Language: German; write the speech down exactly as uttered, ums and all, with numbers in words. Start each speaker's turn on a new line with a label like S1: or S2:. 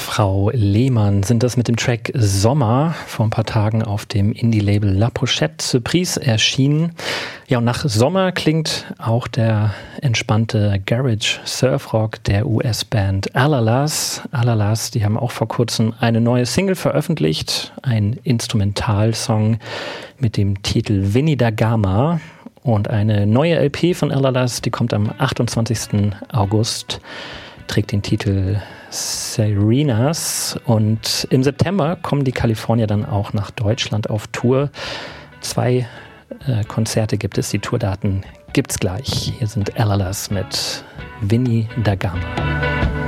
S1: Frau Lehmann sind das mit dem Track Sommer vor ein paar Tagen auf dem Indie-Label La Pochette Surprise erschienen. Ja, und nach Sommer klingt auch der entspannte Garage-Surfrock der U S-Band Alalas. Alalas, die haben auch vor kurzem eine neue Single veröffentlicht, ein Instrumentalsong mit dem Titel Vinny da Gama. Und eine neue L P von Alalas, die kommt am achtundzwanzigsten August, trägt den Titel Serenas. Und im September kommen die Kalifornier dann auch nach Deutschland auf Tour. Zwei äh, Konzerte gibt es, die Tourdaten gibt's gleich. Hier sind Alalas mit Vinny da Gama.